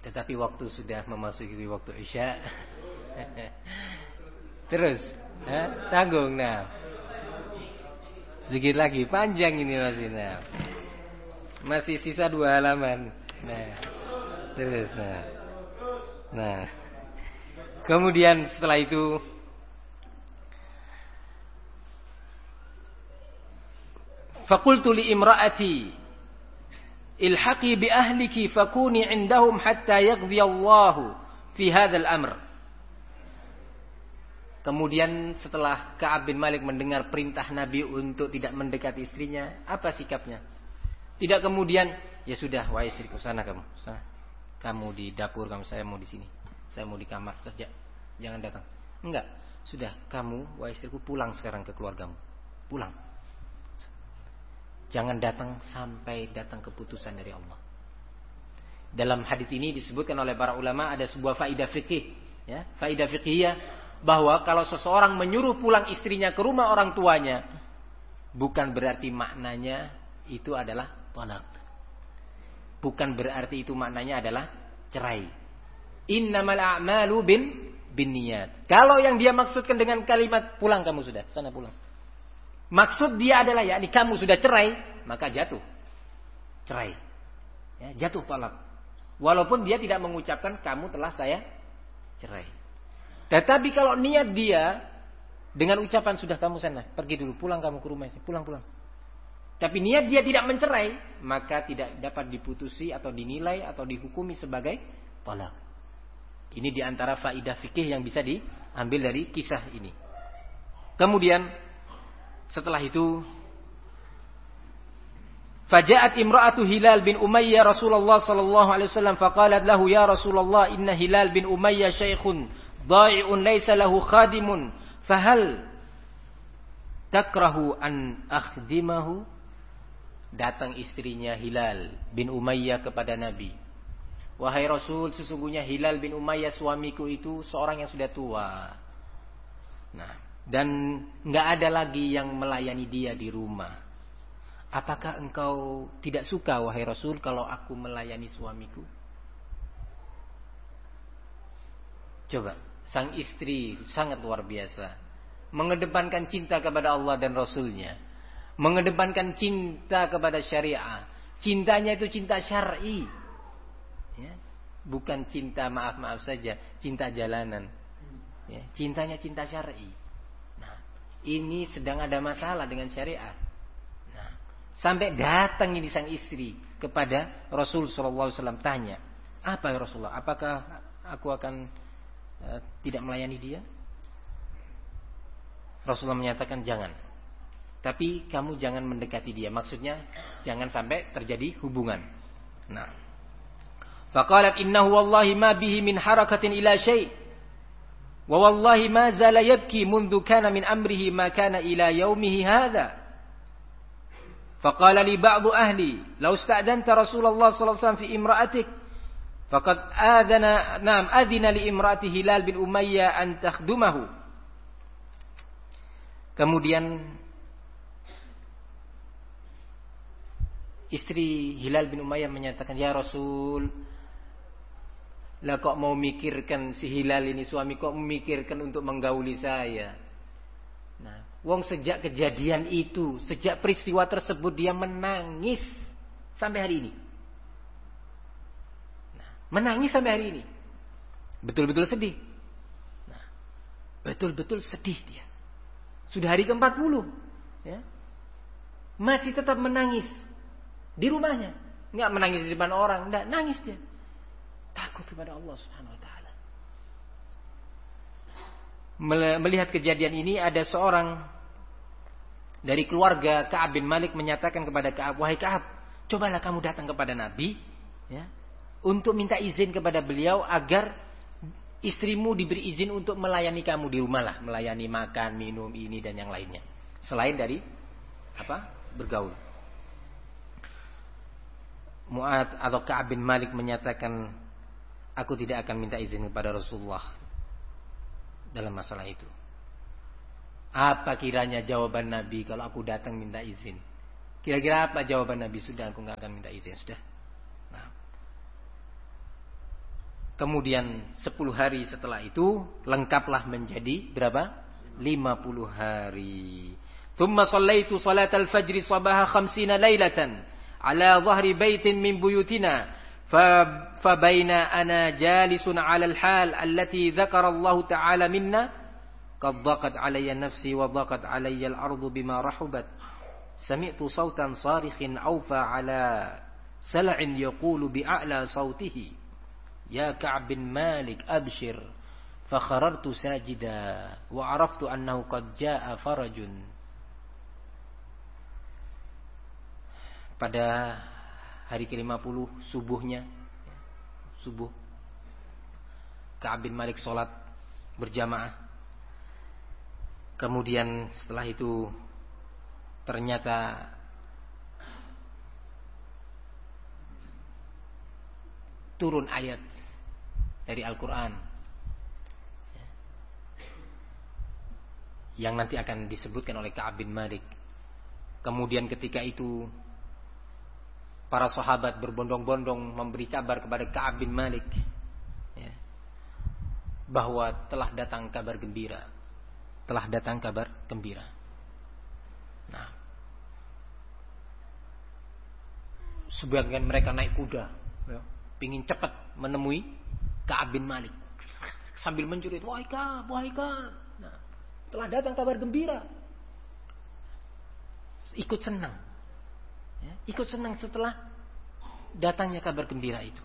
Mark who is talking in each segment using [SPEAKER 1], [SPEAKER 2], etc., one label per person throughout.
[SPEAKER 1] Tetapi waktu sudah memasuki waktu Isya. Terus tanggung. Nah, sedikit lagi, panjang ini masih. Masih sisa 2 halaman. Nah, terus. Nah, kemudian setelah itu faqultu li imra'ati ilhaqi bi ahliki fakuni indahum hatta yaqdi Allah fi hadzal amr. Kemudian setelah Ka'ab bin Malik mendengar perintah Nabi untuk tidak mendekati istrinya, apa sikapnya? Tidak kemudian, ya sudah, wahai istriku, sana kamu, sana. Kamu di dapur, saya mau di sini. Saya mau di kamar saja. Jangan datang. Enggak, sudah, kamu, wahai istriku, pulang sekarang ke keluargamu. Pulang. Jangan datang sampai datang keputusan dari Allah. Dalam hadits ini disebutkan oleh para ulama ada sebuah faidah fikih, ya, faidah fikihiyah, bahwa kalau seseorang menyuruh pulang istrinya ke rumah orang tuanya, bukan berarti maknanya itu adalah talaq. Bukan berarti itu maknanya adalah cerai. Innamal a'malu binniyat. Kalau yang dia maksudkan dengan kalimat pulang kamu sudah, sana pulang, maksud dia adalah yakni kamu sudah cerai, maka jatuh cerai, ya, jatuh talak. Walaupun dia tidak mengucapkan kamu telah saya cerai. Tetapi kalau niat dia dengan ucapan sudah kamu sana, pergi dulu, pulang kamu ke rumah, pulang. Tapi niat dia tidak mencerai, maka tidak dapat diputusi atau dinilai atau dihukumi sebagai talak. Ini diantara faidah fikih yang bisa diambil dari kisah ini. Kemudian setelah itu, faja'at imra'atu Hilal bin Umayyah Rasulullah sallallahu alaihi wasallam faqalat lahu ya Rasulullah inna Hilal bin Umayyah syaikhun dha'i'un laysa lahu khadimun fahal takrahu an akhdimahu. Datang istrinya Hilal bin Umayyah kepada Nabi. Wahai Rasul, sesungguhnya Hilal bin Umayyah suamiku itu seorang yang sudah tua. Nah, dan enggak ada lagi yang melayani dia di rumah. Apakah engkau tidak suka wahai Rasul kalau aku melayani suamiku? Coba, sang istri sangat luar biasa, mengedepankan cinta kepada Allah dan Rasulnya, mengedepankan cinta kepada syariah. Cintanya itu cinta syar'i, ya, bukan cinta maaf saja, cinta jalanan, ya, cintanya cinta syar'i. Nah, ini sedang ada masalah dengan syariat. Nah, sampai datang ini sang istri kepada Rasul sallallahu alaihi wasallam, tanya, apa ya Rasulullah, apakah aku akan tidak melayani dia? Rasulullah menyatakan jangan. Tapi kamu jangan mendekati dia. Maksudnya jangan sampai terjadi hubungan. Nah, faqalat innahu wallahi ma bihi min harakatin ila syai' wa wallahi ma zala yabki mundu kana min amrihi ma kana ila yaumihi hadha. Faqala li ba'du ahli law ista'danta Rasulullah sallallahu alaihi wasallam fi imra'atik faqad adina li imra'ati Hilal bin Umayyah an takhdumahu. Kemudian istri Hilal bin Umayyah menyatakan, ya Rasul, lah kok mau mikirkan si Hilal ini suami, kok memikirkan untuk menggauli saya? Nah, wong sejak kejadian itu, sejak peristiwa tersebut dia menangis sampai hari ini. Nah, menangis sampai hari ini. Betul-betul sedih. Nah, betul-betul sedih dia. Sudah hari ke-40, ya. Masih tetap menangis di rumahnya. Enggak menangis di depan orang, enggak, nangis dia. Takut kepada Allah Subhanahu wa taala. Melihat kejadian ini, ada seorang dari keluarga Ka'ab bin Malik menyatakan kepada Ka'ab, wahai Ka'ab, cobalah kamu datang kepada Nabi, ya, untuk minta izin kepada beliau agar istrimu diberi izin untuk melayani kamu di rumah lah, melayani makan, minum, ini dan yang lainnya, selain dari bergaul. Mu'ad atau Ka'ab bin Malik menyatakan, aku tidak akan minta izin kepada Rasulullah dalam masalah itu. Apa kiranya jawaban Nabi kalau aku datang minta izin? Kira-kira apa jawaban Nabi? Sudah, aku gak akan minta izin, sudah. Nah. Kemudian 10 hari setelah itu lengkaplah menjadi berapa? 50 hari. Thumma sallaitu salatal fajri sabaha 50 lailatan ala dhahri baitin min buyutina fa baina ana jalisun ala al-hal allati dzakara Allah ta'ala minna qad dhaqat alayya nafsi wa dhaqat alayya al-ardu bima rahubat sami'tu sautan sarikhin awfa ala sal'in yaqulu bi'a'la sautihi ya Ka'b bin Malik abshir fa kharartu sajida wa araftu annahu qad jaa'a farajun. Pada hari ke-50 subuhnya, subuh, Ka'b bin Malik sholat berjamaah. Kemudian setelah itu ternyata turun ayat dari Al-Quran yang nanti akan disebutkan oleh Ka'b bin Malik. Kemudian ketika itu para sahabat berbondong-bondong memberi kabar kepada Ka'b bin Malik bahwa telah datang kabar gembira. Telah datang kabar gembira. Nah, sebagian mereka naik kuda, ingin cepat menemui Ka'b bin Malik sambil menjerit, wahai Ka'b, wahai Ka'b. Nah, telah datang kabar gembira. Ikut senang. Ikut senang setelah datangnya kabar gembira itu.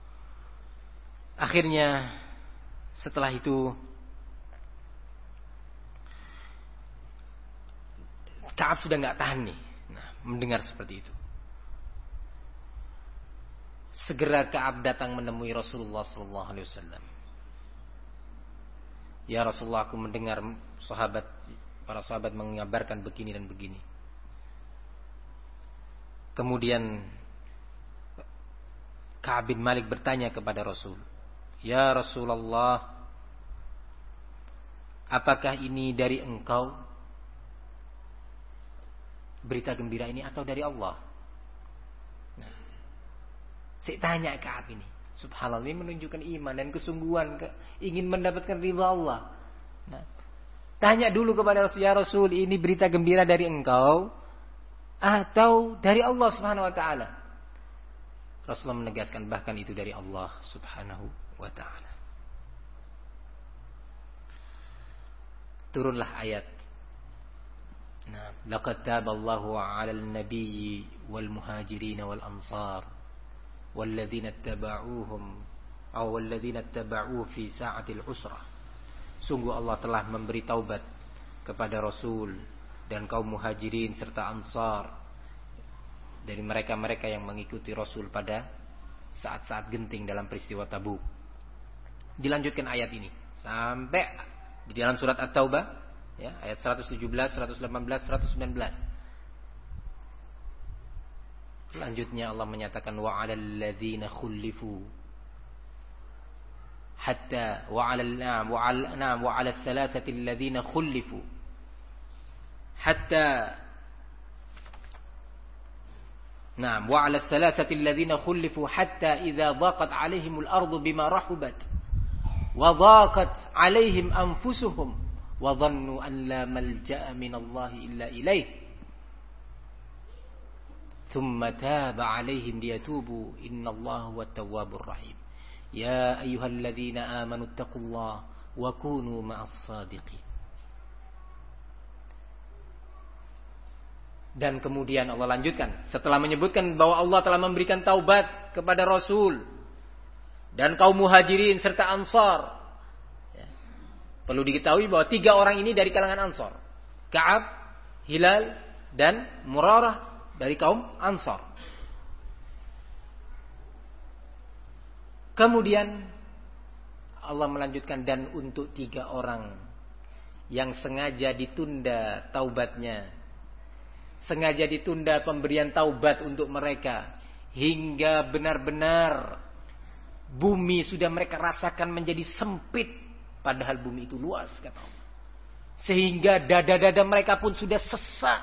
[SPEAKER 1] Akhirnya setelah itu Ka'b sudah nggak tahan nih, mendengar seperti itu. Segera Ka'b datang menemui Rasulullah sallallahu alaihi wasallam. Ya Rasulullah, aku mendengar para sahabat mengabarkan begini dan begini. Kemudian Ka'b bin Malik bertanya kepada Rasul, "Ya Rasulullah, apakah ini dari engkau berita gembira ini atau dari Allah?" Nah, saya tanya Ka'b ini, subhanallah, ini menunjukkan iman dan kesungguhan ingin mendapatkan ridha Allah. Nah, tanya dulu kepada Rasul, "Ya Rasul, ini berita gembira dari engkau atau dari Allah Subhanahu wa taala?" Rasulullah menegaskan bahkan itu dari Allah Subhanahu wa taala. Turunlah ayat. Nah, laqad taballahu 'alal nabiyyi wal muhajirin wal ansar walladzina ittaba'uuhum aw walladzina ittaba'uuhu fi sa'atil usrah. Sungguh Allah telah memberi taubat kepada Rasul dan kaum muhajirin serta ansar dari mereka-mereka yang mengikuti Rasul pada saat-saat genting dalam peristiwa Tabuk. Dilanjutkan ayat ini sampai di dalam surat At-Taubah, ya, ayat 117, 118, 119. Selanjutnya Allah menyatakan wa 'alal ladzina khulifu hatta wa 'alal thalathati alladzina khulifu hatta وعلى الثلاثة الذين خلفوا حتى إذا ضاقت عليهم الأرض بما رحبت وضاقت عليهم أنفسهم وظنوا أن لا ملجأ من الله إلا إليه ثم تاب عليهم ليتوبوا إن الله هو التواب الرحيم يا أيها الذين آمنوا اتقوا الله وكونوا مع الصادقين. Dan kemudian Allah lanjutkan setelah menyebutkan bahwa Allah telah memberikan taubat kepada Rasul dan kaum muhajirin serta ansar. Ya. Perlu diketahui bahwa 3 orang ini dari kalangan ansar. Ka'ab, Hilal, dan Murarah dari kaum ansar. Kemudian Allah melanjutkan dan untuk 3 orang yang sengaja ditunda taubatnya, sengaja ditunda pemberian taubat untuk mereka hingga benar-benar bumi sudah mereka rasakan menjadi sempit, padahal bumi itu luas, kata Allah. Sehingga dada-dada mereka pun sudah sesak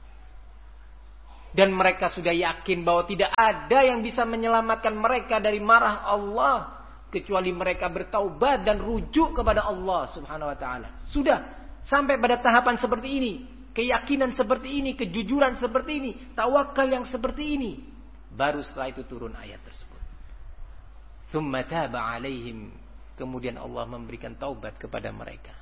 [SPEAKER 1] dan mereka sudah yakin bahwa tidak ada yang bisa menyelamatkan mereka dari marah Allah, kecuali mereka bertaubat dan rujuk kepada Allah Subhanahu wa taala. Sudah sampai pada tahapan seperti ini, keyakinan seperti ini, kejujuran seperti ini, tawakal yang seperti ini, baru setelah itu turun ayat tersebut. Tsumma taba 'alaihim, kemudian Allah memberikan taubat kepada mereka.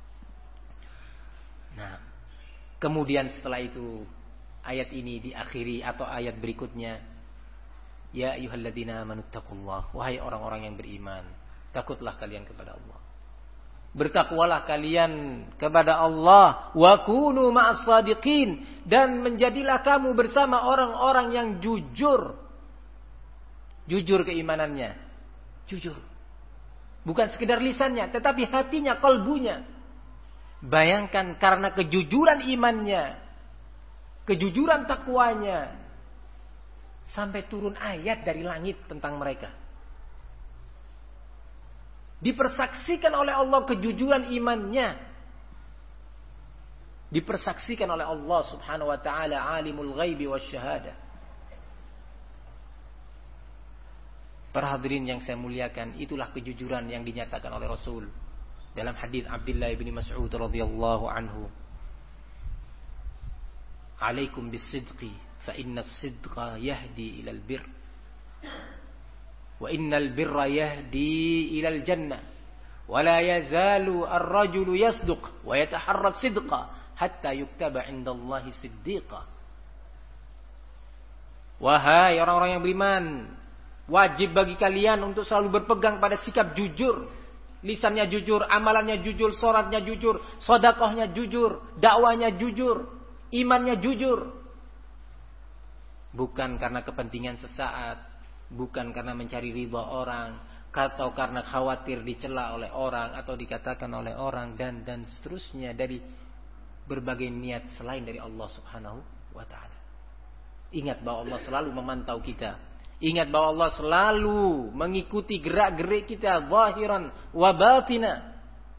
[SPEAKER 1] Nah, kemudian setelah itu ayat ini diakhiri atau ayat berikutnya, ya ayyuhalladzina amanu taqullah, wahai orang-orang yang beriman, takutlah kalian kepada Allah. Bertakwalah kalian kepada Allah, wa kunu ma'as shadiqin, dan menjadilah kamu bersama orang-orang yang jujur. Jujur keimanannya, jujur. Bukan sekedar lisannya, tetapi hatinya, kalbunya. Bayangkan karena kejujuran imannya, kejujuran takwanya, sampai turun ayat dari langit tentang mereka. Dipersaksikan oleh Allah kejujuran imannya. Dipersaksikan oleh Allah Subhanahu wa taala, alimul ghaibi wasyahadah. Para hadirin yang saya muliakan, itulah kejujuran yang dinyatakan oleh Rasul dalam hadis Abdullah bin Mas'ud radhiyallahu anhu. Alaikum bis-sidqi fa inna as-sidqa yahdi ila al-birr wa innal birra yahdi ila al-jannah wa la yazalu ar-rajulu yasduq wa yataharra as-sidqa hatta yuktaba 'inda Allahi siddiqa. Wahai orang-orang yang beriman, wajib bagi kalian untuk selalu berpegang pada sikap jujur. Lisannya jujur, amalannya jujur, sholatnya jujur, sedekahnya jujur, dakwanya jujur, imannya jujur. Bukan karena kepentingan sesaat, bukan karena mencari ridha orang, atau karena khawatir dicela oleh orang atau dikatakan oleh orang, dan seterusnya dari berbagai niat selain dari Allah Subhanahu wa taala. Ingat bahwa Allah selalu memantau kita. Ingat bahwa Allah selalu mengikuti gerak-gerik kita zahiran wa batina.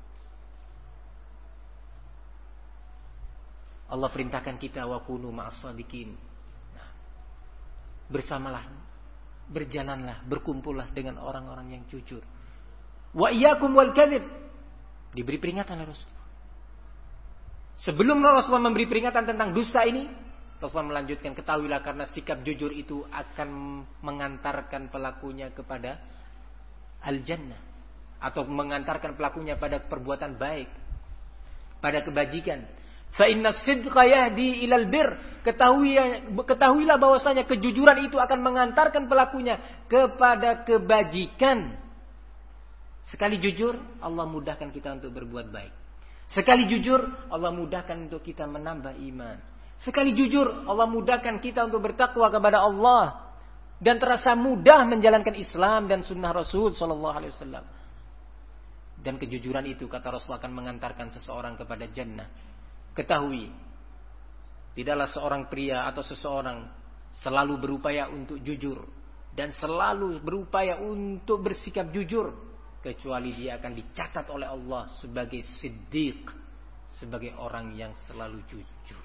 [SPEAKER 1] Allah perintahkan kita wa kunu ma'as shadiqin. Nah, bersamalah, berjalanlah, berkumpullah dengan orang-orang yang jujur. Wa iyyakum wal kadzib. Diberi peringatan oleh Rasul. Sebelum Rasulullah memberi peringatan tentang dusta ini, Rasulullah melanjutkan, ketahuilah karena sikap jujur itu akan mengantarkan pelakunya kepada al-jannah, atau mengantarkan pelakunya pada perbuatan baik, pada kebajikan. Fa inna as-sidqa yahdi ilal bir. Ketahuilah bahwasanya kejujuran itu akan mengantarkan pelakunya kepada kebajikan. Sekali jujur, Allah mudahkan kita untuk berbuat baik. Sekali jujur, Allah mudahkan untuk kita menambah iman. Sekali jujur, Allah mudahkan kita untuk bertakwa kepada Allah dan terasa mudah menjalankan Islam dan sunnah Rasul sallallahu alaihi wasallam. Dan kejujuran itu, kata Rasul, akan mengantarkan seseorang kepada jannah. Ketahui, tidaklah seorang pria atau seseorang selalu berupaya untuk jujur dan selalu berupaya untuk bersikap jujur, kecuali dia akan dicatat oleh Allah sebagai siddiq, sebagai orang yang selalu jujur.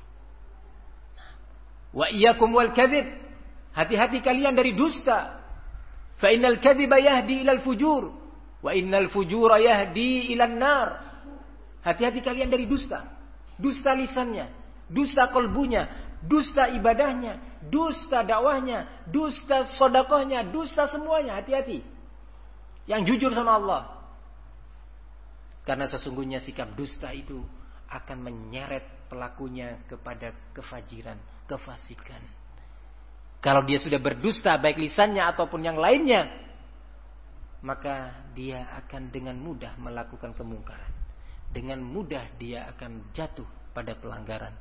[SPEAKER 1] Wa iyyakum wal kadzib, hati-hati kalian dari dusta. Fa innal kadziba yahdi ilal fujur wa innal fujura yahdi ilan nar. Hati-hati kalian dari dusta. Dusta lisannya, dusta kalbunya, dusta ibadahnya, dusta dakwahnya, dusta sedekahnya, dusta semuanya. Hati-hati. Yang jujur sama Allah. Karena sesungguhnya sikap dusta itu akan menyeret pelakunya kepada kefajiran, kefasikan. Kalau dia sudah berdusta baik lisannya ataupun yang lainnya, maka dia akan dengan mudah melakukan kemungkaran. Dengan mudah dia akan jatuh pada pelanggaran.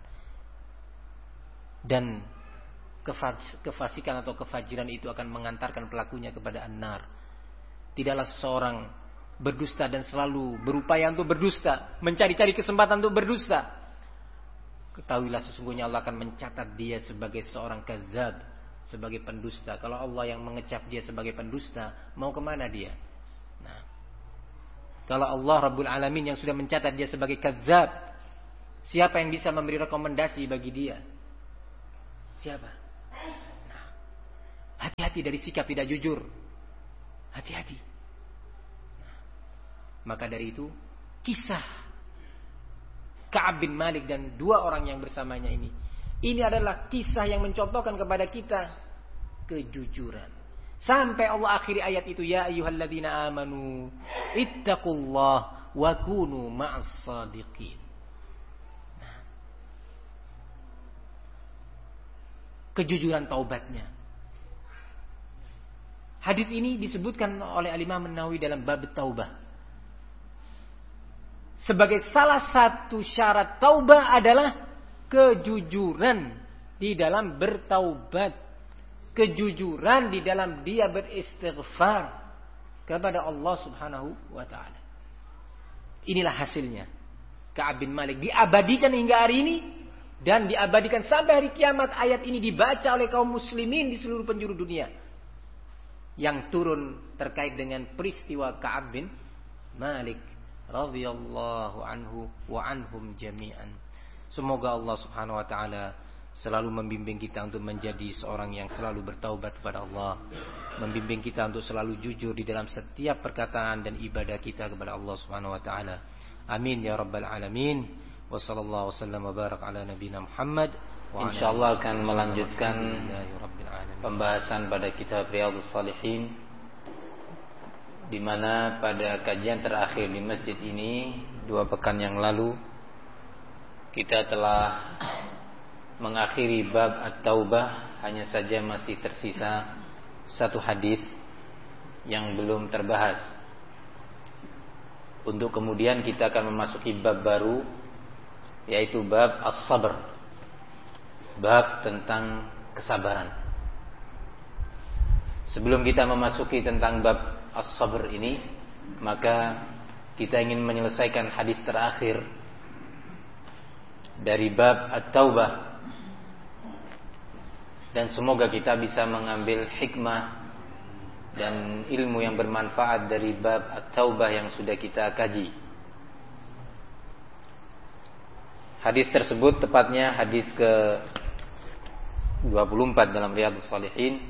[SPEAKER 1] Dan kefasikan atau kefajiran itu akan mengantarkan pelakunya kepada an-nar. Tidaklah seseorang berdusta dan selalu berupaya untuk berdusta, mencari-cari kesempatan untuk berdusta. Ketahuilah sesungguhnya Allah akan mencatat dia sebagai seorang kadzab, sebagai pendusta. Kalau Allah yang mengecap dia sebagai pendusta, mau kemana dia? Nah, kalau Allah Rabbul Alamin yang sudah mencatat dia sebagai kadzab, siapa yang bisa memberi rekomendasi bagi dia? Siapa? Nah, hati-hati dari sikap tidak jujur. Hati-hati. Maka dari itu kisah Ka'ab bin Malik dan dua orang yang bersamanya ini adalah kisah yang mencontohkan kepada kita kejujuran. Sampai Allah akhiri ayat itu, ya ayyuhalladzina amanu ittaqullah wa kunu ma'as shadiqin. Kejujuran taubatnya. Hadis ini disebutkan oleh Al-Imam An-Nawawi dalam bab taubah. Sebagai salah satu syarat taubah adalah kejujuran di dalam bertaubat. Kejujuran di dalam dia beristighfar kepada Allah Subhanahu wa ta'ala. Inilah hasilnya. Ka'ab bin Malik diabadikan hingga hari ini dan diabadikan sampai hari kiamat. Ayat ini dibaca oleh kaum muslimin di seluruh penjuru dunia. Yang turun terkait dengan peristiwa Ka'ab bin Malik radhiyallahu anhu wa anhum jami'an. Semoga Allah Subhanahu wa taala selalu membimbing kita untuk menjadi seorang yang selalu bertaubat kepada Allah, membimbing kita untuk selalu jujur di dalam setiap perkataan dan ibadah kita kepada Allah Subhanahu wa taala. Amin ya rabbal alamin. Wa sallallahu wasallam wa barak ala nabiyina Muhammad.
[SPEAKER 2] Insyaallah akan melanjutkan pembahasan pada kitab Riyadhus Shalihin, di mana pada kajian terakhir di masjid ini 2 pekan yang lalu kita telah mengakhiri bab At-Taubah. Hanya saja masih tersisa 1 hadis yang belum terbahas. Untuk kemudian kita akan memasuki bab baru, yaitu bab As-Sabr, bab tentang kesabaran. Sebelum kita memasuki tentang bab As-Sabr ini, maka kita ingin menyelesaikan hadis terakhir dari bab At-Taubah, dan semoga kita bisa mengambil hikmah dan ilmu yang bermanfaat dari bab At-Taubah yang sudah kita kaji. Hadis tersebut tepatnya hadis ke 24 dalam Riyadhus Shalihin.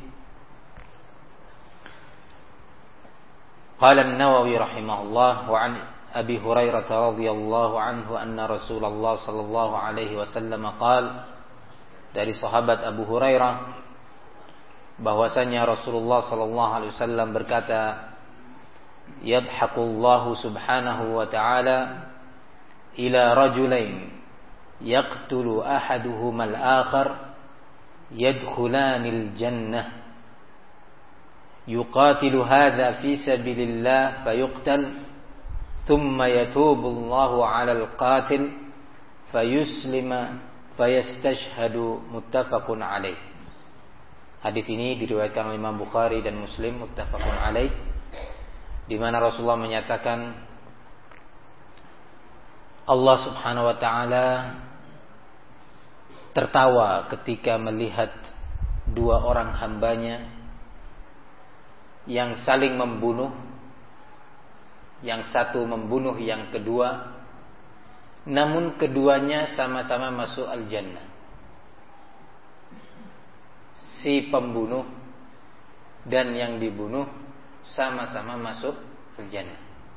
[SPEAKER 2] Qala An-Nawawi rahimahullah wa an Abi Hurairah radhiyallahu anhu anna Rasulullah sallallahu alaihi wasallam qala, dari sahabat Abu Hurairah bahwasanya Rasulullah sallallahu alaihi wasallam berkata, yadhaqullahu subhanahu wa ta'ala ila rajulain yaqtulu ahaduhuma al-akhar yadkhulanil jannah yuqatilu hadha fi sabilillah fayuqtal thumma yatubu Allahu 'ala al-qatil fayuslima fayastashhadu, muttafaqun alaih. Hadis ini diriwayatkan oleh Imam Bukhari dan Muslim, muttafaqun alaih, di mana Rasulullah menyatakan Allah Subhanahu wa taala tertawa ketika melihat 2 orang hambanya yang saling membunuh, yang satu membunuh yang kedua, namun keduanya sama-sama masuk al-jannah. Si pembunuh dan yang dibunuh sama-sama masuk al-jannah.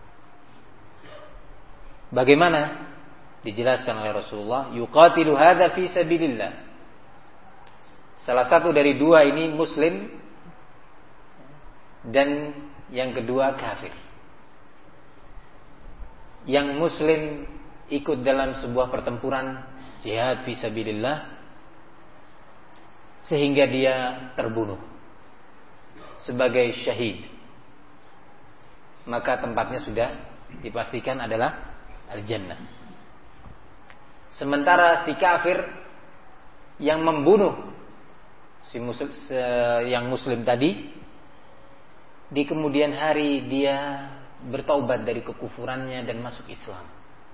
[SPEAKER 2] Bagaimana? Dijelaskan oleh Rasulullah, yuqatilu hadza fi sabilillah. Salah satu dari 2 ini muslim dan yang kedua kafir. Yang muslim ikut dalam sebuah pertempuran jihad fi sabilillah sehingga dia terbunuh sebagai syahid, maka tempatnya sudah dipastikan adalah al-jannah. Sementara si kafir yang membunuh yang muslim tadi, di kemudian hari dia bertaubat dari kekufurannya dan masuk Islam.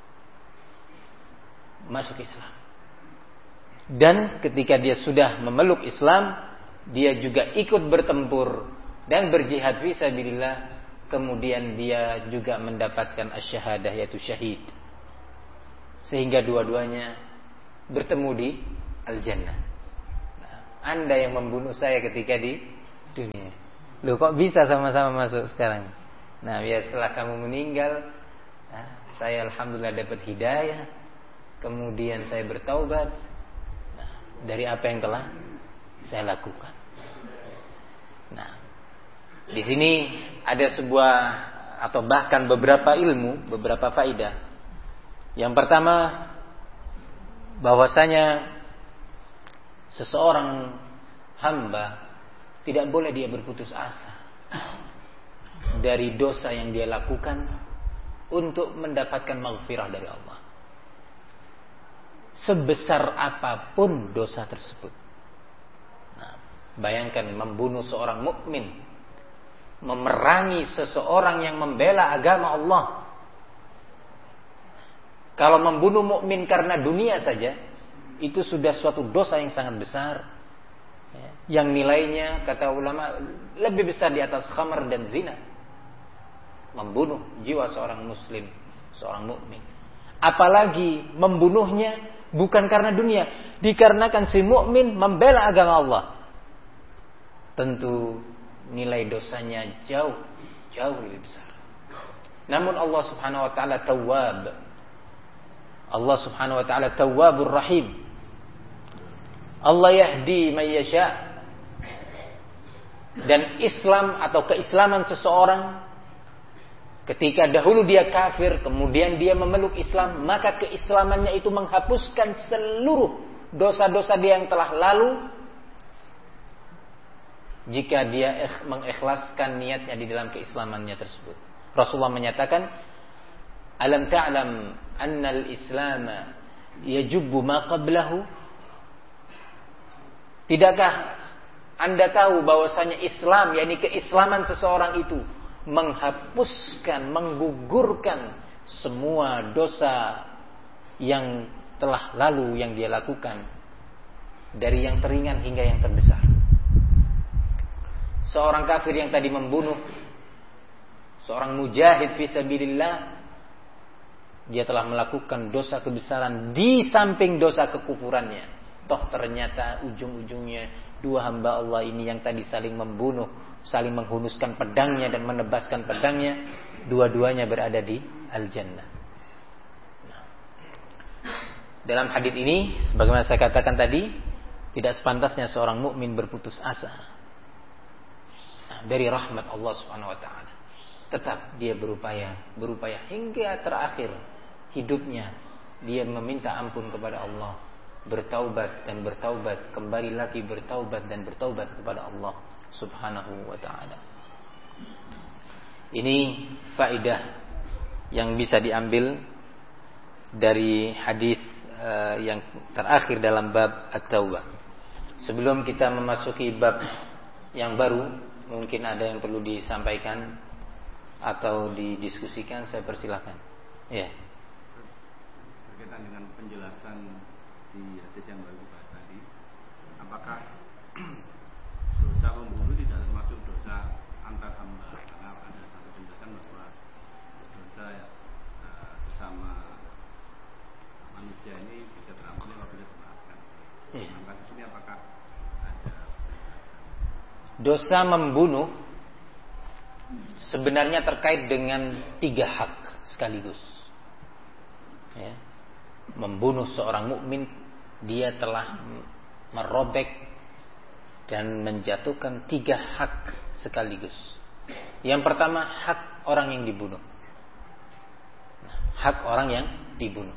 [SPEAKER 2] Dan ketika dia sudah memeluk Islam, dia juga ikut bertempur dan berjihad fi sabilillah. Kemudian dia juga mendapatkan asy-syahadah, yaitu syahid. Sehingga dua-duanya bertemu di al-jannah. Nah, Anda yang membunuh saya ketika di dunia, loh kok bisa sama-sama masuk sekarang? Nah, biar setelah kamu meninggal, Saya alhamdulillah dapat hidayah, kemudian saya bertaubat dari apa yang telah saya lakukan. Nah, di sini ada sebuah atau bahkan beberapa ilmu, beberapa faidah. Yang pertama, bahwasanya seseorang hamba tidak boleh dia berputus asa dari dosa yang dia lakukan untuk mendapatkan maghfirah dari Allah, sebesar apapun dosa tersebut. Nah, bayangkan membunuh seorang mukmin, memerangi seseorang yang membela agama Allah. Kalau membunuh mukmin karena dunia saja, itu sudah suatu dosa yang sangat besar, yang nilainya kata ulama lebih besar di atas khamar dan zina. Membunuh jiwa seorang muslim, seorang mukmin. Apalagi membunuhnya bukan karena dunia, dikarenakan si mukmin membela agama Allah. Tentu nilai dosanya jauh lebih besar. Namun Allah Subhanahu wa taala Tawwab. Allah Subhanahu wa taala Tawwabur Rahim. Allah yahdi man yasha. Dan Islam atau keislaman seseorang, ketika dahulu dia kafir, kemudian dia memeluk Islam, maka keislamannya itu menghapuskan seluruh dosa-dosa dia yang telah lalu, jika dia mengikhlaskan niatnya di dalam keislamannya tersebut. Rasulullah menyatakan, alam ta'lam annal Islam yajubbu ma qablahu. Tidakkah Anda tahu bahwasanya Islam, yakni keislaman seseorang itu menghapuskan, menggugurkan semua dosa yang telah lalu yang dia lakukan, dari yang teringan hingga yang terbesar. Seorang kafir yang tadi membunuh seorang mujahid fi sabilillah, dia telah melakukan dosa kebesaran di samping dosa kekufurannya. Toh ternyata ujung-ujungnya dua hamba Allah ini yang tadi saling membunuh, saling menghunuskan pedangnya dan menebaskan pedangnya, dua-duanya berada di al-jannah. Dalam hadis ini, sebagaimana saya katakan tadi, tidak sepantasnya seorang mukmin berputus asa dari rahmat Allah Subhanahu wa taala. Tetap dia berupaya hingga terakhir hidupnya, dia meminta ampun kepada Allah, bertaubat, kembali lagi bertaubat kepada Allah Subhanahu wa ta'ala. Ini faedah yang bisa diambil dari hadis yang terakhir dalam bab At-Taubah. Sebelum kita memasuki bab yang baru, mungkin ada yang perlu disampaikan atau didiskusikan, saya persilahkan. Ya.
[SPEAKER 3] Berkaitan dengan penjelasan di hadis yang baru dibahas tadi, apakah dosa membunuh tidak termasuk dosa antar hamba? Karena ada satu penjelasan bahwa dosa sesama manusia ini bisa terampuni apabila dimaafkan. Maka di sini apakah ada penjelasan?
[SPEAKER 2] Dosa membunuh sebenarnya terkait dengan 3 hak sekaligus. Ya. Membunuh seorang mukmin, dia telah merobek dan menjatuhkan 3 hak sekaligus. Yang pertama, hak orang yang dibunuh. Hak orang yang dibunuh.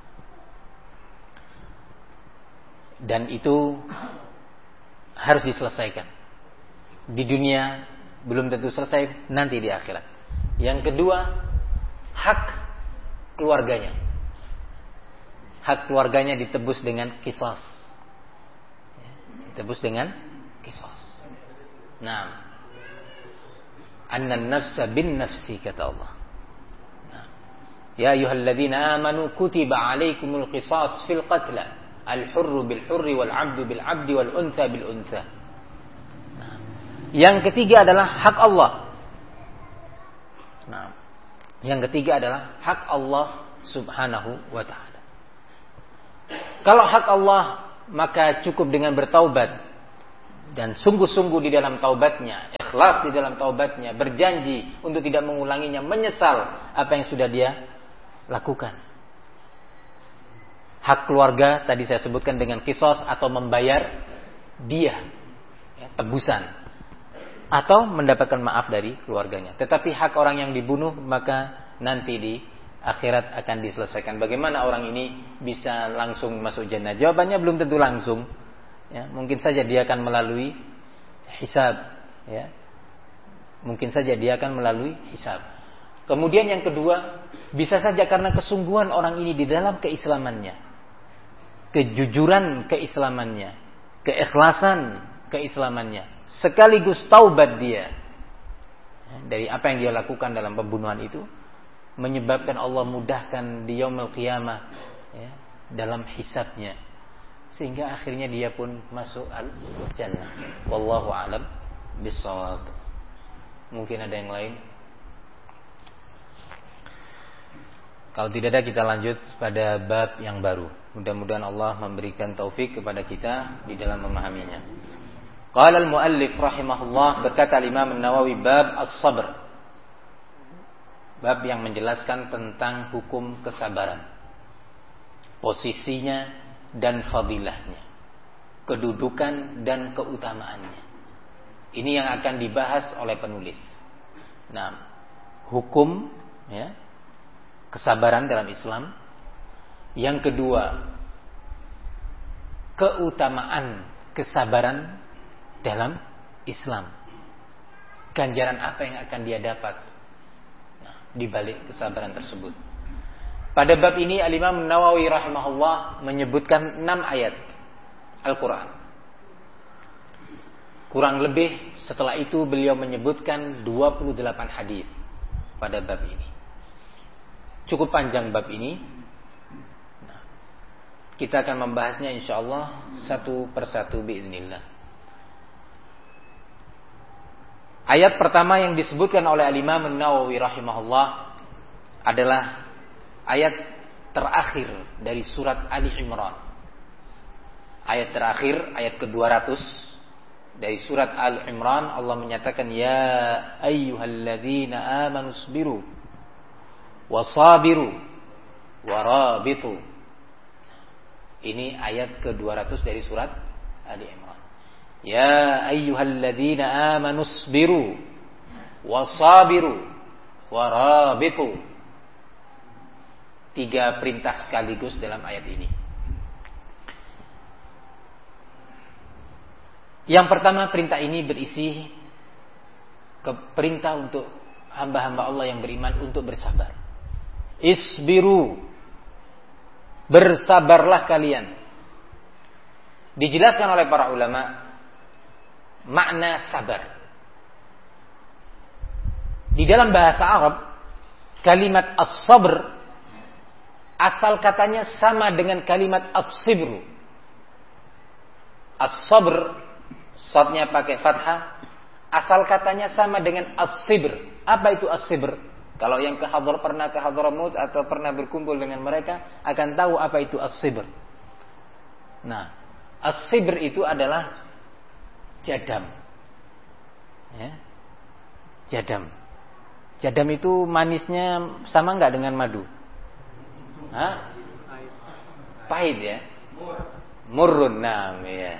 [SPEAKER 2] Dan itu harus diselesaikan. Di dunia belum tentu selesai, nanti di akhirat. Yang kedua, hak keluarganya. Hak keluarganya ditebus dengan qisas. Ditebus dengan qisas. Nah, annan nafsa bin nafsi, kata Allah. Nah, ya ayyuhalladzina amanu kutiba alaikumul qisas fil qatla, al-hurru bil hurri wal 'abdu bil 'abdi wal untha bil untha. Nah, yang ketiga adalah hak Allah. Nah, yang ketiga adalah hak Allah Subhanahu wa ta'ala. Kalau hak Allah, maka cukup dengan bertaubat dan sungguh-sungguh di dalam taubatnya, ikhlas di dalam taubatnya, berjanji untuk tidak mengulanginya, menyesal apa yang sudah dia
[SPEAKER 1] lakukan. Hak keluarga tadi saya sebutkan dengan kisos atau membayar dia, tebusan, atau mendapatkan maaf dari keluarganya. Tetapi hak orang yang dibunuh maka nanti di akhirat akan diselesaikan. Bagaimana orang ini bisa langsung masuk jannah? Jawabannya belum tentu langsung. Ya, mungkin saja dia akan melalui hisab. Ya, mungkin saja dia akan melalui hisab. Kemudian yang kedua, bisa saja karena kesungguhan orang ini di dalam keislamannya, kejujuran keislamannya, keikhlasan keislamannya, sekaligus taubat dia dari apa yang dia lakukan dalam pembunuhan itu, menyebabkan Allah mudahkan di yaumul qiyamah ya, dalam hisabnya, sehingga akhirnya dia pun masuk al-jannah. Wallahu a'lam bishawab. Mungkin ada yang lain? Kalau tidak ada, kita lanjut pada bab yang baru. Mudah-mudahan Allah memberikan taufik kepada kita di dalam memahaminya. Qala al-muallif rahimahullah, berkata Imam An-Nawawi, bab as-sabr. Bab yang menjelaskan tentang hukum kesabaran, posisinya dan fadilahnya, kedudukan dan keutamaannya. Ini yang akan dibahas oleh penulis. Nah, hukum ya, kesabaran dalam Islam. Yang kedua, keutamaan kesabaran dalam Islam. Ganjaran apa yang akan dia dapat di balik kesabaran tersebut. Pada bab ini Al-Imam Nawawi rahimahullah menyebutkan 6 ayat Al-Quran. Kurang lebih setelah itu beliau menyebutkan 28 hadis pada bab ini. Cukup panjang bab ini. Kita akan membahasnya insyaallah satu persatu biiznillah. Ayat pertama yang disebutkan oleh Al-Imam An-Nawawi rahimahullah adalah ayat terakhir dari surat Ali Imran. Ayat terakhir, ayat ke-200 dari surat Ali Imran. Allah menyatakan, ya ayyuhalladzina amanu sabiru wasabiru warabitu. Ini ayat ke-200 dari surat Ali Imran. Ya ayyuhalladzina amanu sabiru wasabiru warabitu. 3 perintah sekaligus dalam ayat ini. Yang pertama, perintah ini berisi perintah untuk hamba-hamba Allah yang beriman untuk bersabar. Isbiru, bersabarlah kalian. Dijelaskan oleh para ulama makna sabar. Di dalam bahasa Arab, kalimat as-sabr asal katanya sama dengan kalimat as-sibru. As-sabr, shadnya pakai fathah, asal katanya sama dengan as-sibr. Apa itu as-sibr? Kalau yang pernah ke Hadramut atau pernah berkumpul dengan mereka akan tahu apa itu as-sibr. Nah, as-sibr itu adalah jadam. Ya. Jadam. Jadam itu manisnya sama enggak dengan madu? Hah? Pahit ya? Murrun, ya.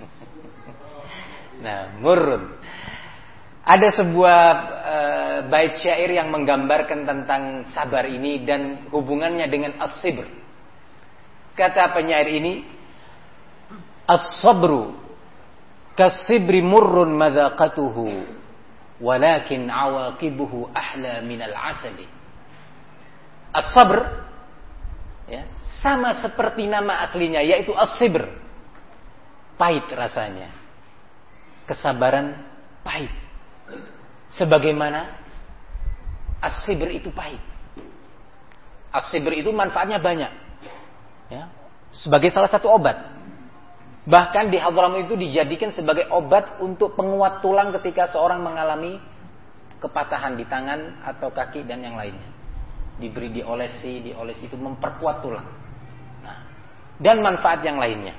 [SPEAKER 1] Nah, murrun. Ada sebuah bait syair yang menggambarkan tentang sabar ini dan hubungannya dengan as-sibr. Kata penyair ini, as-sabru kas-sibri murrun madaqatuhu walakin awaqibuhu ahla minal asali. As-sabr ya, sama seperti nama aslinya, yaitu as-sibr. Pahit rasanya. Kesabaran pahit. Sebagaimana as-sibr itu pahit. As-sibr itu manfaatnya banyak. Ya, sebagai salah satu obat. Bahkan di Hadramut itu dijadikan sebagai obat untuk penguat tulang ketika seorang mengalami kepatahan di tangan atau kaki dan yang lainnya. Diberi diolesi itu memperkuat tulang. Nah, dan manfaat yang lainnya.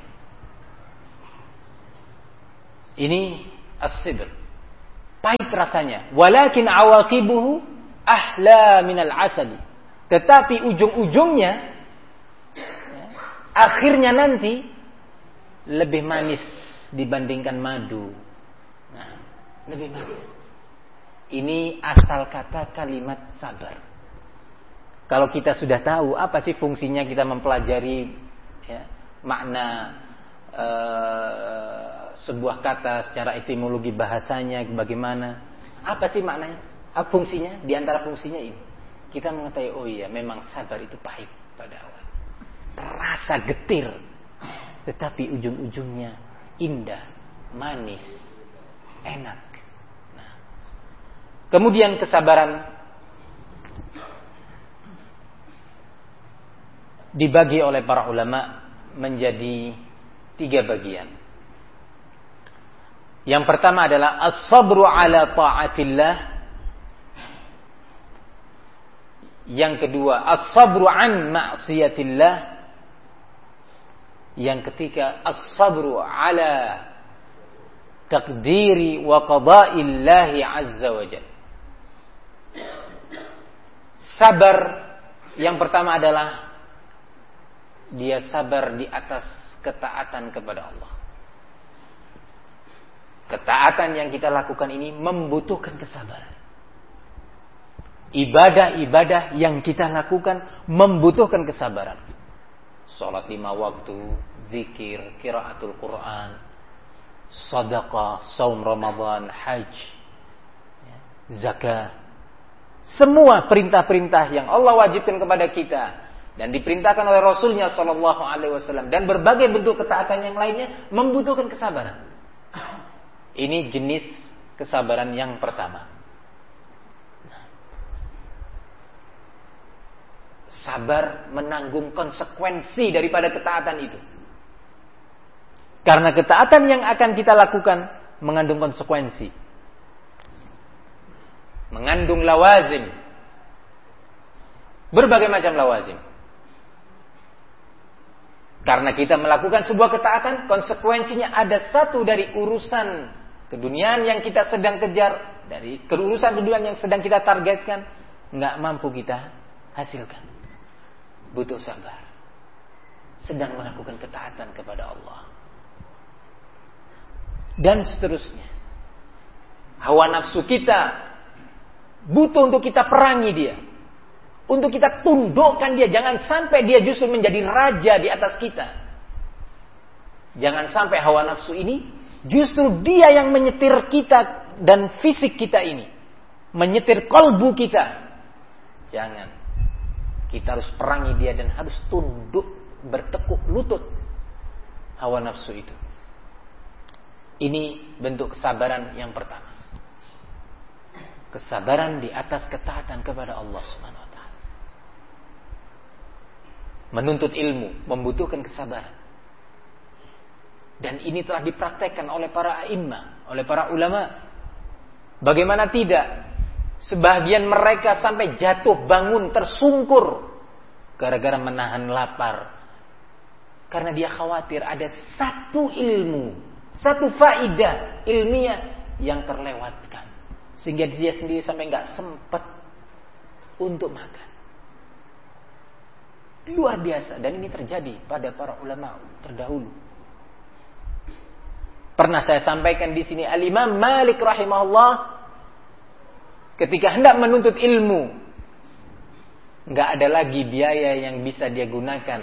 [SPEAKER 1] Ini as-sibr. Pahit rasanya. Walakin awaqibuhu ahla minal asali. Tetapi ujung-ujungnya, ya, akhirnya nanti lebih manis dibandingkan madu. Nah, lebih manis. Ini asal kata kalimat sabar. Kalau kita sudah tahu apa sih fungsinya kita mempelajari, ya, makna sebuah kata secara etimologi bahasanya bagaimana, apa sih maknanya, apa fungsinya, di antara fungsinya ini kita mengetahui, oh iya memang sabar itu pahit pada awal, terasa getir, tetapi ujung-ujungnya indah, manis, enak. Nah, kemudian kesabaran dibagi oleh para ulama menjadi 3 bagian. Yang pertama adalah as-sabru ala ta'atillah. Yang kedua as-sabru an ma'siyatillah. Yang ketiga as-sabru ala taqdiri wa qada'illahi azza wa jalla. Sabar yang pertama adalah dia sabar di atas ketaatan kepada Allah. Ketaatan yang kita lakukan ini membutuhkan kesabaran. Ibadah-ibadah yang kita lakukan membutuhkan kesabaran. Salat 5 waktu, zikir, qiraatul Quran, sedekah, saum Ramadan, haji, zakat. Semua perintah-perintah yang Allah wajibkan kepada kita dan diperintahkan oleh Rasulnya Sallallahu Alaihi Wasallam dan berbagai bentuk ketaatan yang lainnya membutuhkan kesabaran. Ini jenis kesabaran yang pertama. Sabar menanggung konsekuensi daripada ketaatan itu. Karena ketaatan yang akan kita lakukan mengandung konsekuensi, mengandung lawazim, berbagai macam lawazim. Karena kita melakukan sebuah ketaatan, konsekuensinya ada satu dari urusan keduniaan yang kita sedang kejar, dari urusan keduniaan yang sedang kita targetkan, nggak mampu kita hasilkan. Butuh sabar. Sedang melakukan ketaatan kepada Allah. Dan seterusnya. Hawa nafsu kita butuh untuk kita perangi dia. Untuk kita tundukkan dia. Jangan sampai dia justru menjadi raja di atas kita. Jangan sampai hawa nafsu ini justru dia yang menyetir kita dan fisik kita ini. Menyetir kolbu kita. Jangan. Kita harus perangi dia dan harus tunduk, bertekuk lutut hawa nafsu itu. Ini bentuk kesabaran yang pertama. Kesabaran di atas ketaatan kepada Allah Subhanahu wa taala. Menuntut ilmu membutuhkan kesabaran. Dan ini telah dipraktekkan oleh para a'immah, oleh para ulama. Bagaimana tidak? Sebagian mereka sampai jatuh bangun tersungkur gara-gara menahan lapar. Karena dia khawatir ada satu ilmu, satu faidah ilmiah yang terlewatkan. Sehingga dia sendiri sampai gak sempat untuk makan. Luar biasa. Dan ini terjadi pada para ulama terdahulu. Pernah saya sampaikan di sini, Al-Imam Malik rahimahullah ketika hendak menuntut ilmu, nggak ada lagi biaya yang bisa dia gunakan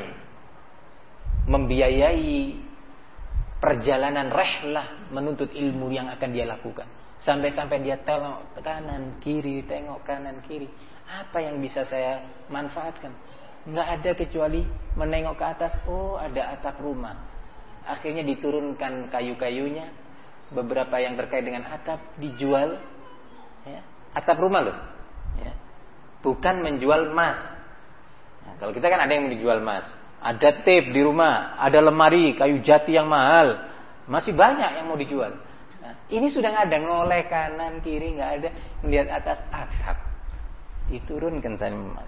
[SPEAKER 1] membiayai perjalanan rehlah menuntut ilmu yang akan dia lakukan. Sampai-sampai dia tengok kanan kiri, tengok kanan kiri. Apa yang bisa saya manfaatkan? Nggak ada kecuali menengok ke atas. Oh, ada atap rumah. Akhirnya diturunkan kayu-kayunya. Beberapa yang terkait dengan atap dijual. Ya. Atap rumah loh. Ya. Bukan menjual emas. Nah, kalau kita kan ada yang menjual emas. Ada tape di rumah. Ada lemari kayu jati yang mahal. Masih banyak yang mau dijual. Nah, ini sudah nggak ada. Ngoleh kanan kiri nggak ada. Melihat atas atap. Diturunkan sama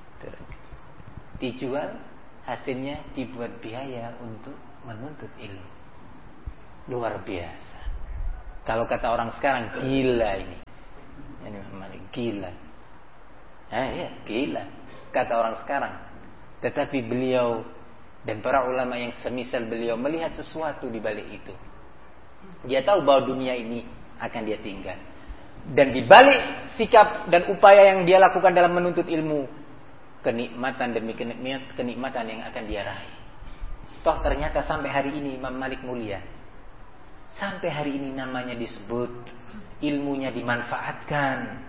[SPEAKER 1] dijual, hasilnya dibuat biaya untuk menuntut ilmu. Luar biasa. Kalau kata orang sekarang, gila ini. Ini memang gila. Ya, gila.
[SPEAKER 2] kata orang sekarang. Tetapi beliau dan para ulama yang semisal beliau melihat sesuatu di balik itu. Dia tahu bahwa dunia ini akan dia tinggal. Dan di balik sikap dan upaya yang dia lakukan dalam menuntut ilmu, kenikmatan demi kenikmatan yang akan dia raih. Toh ternyata sampai hari ini Imam Malik mulia. Sampai hari ini namanya disebut, ilmunya dimanfaatkan,